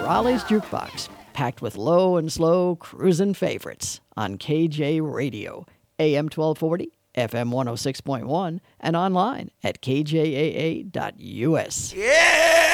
Raleigh's Jukebox, packed with low and slow cruisin' favorites on KJ Radio, AM 1240, FM 106.1, and online at kjaa.us. Yeah!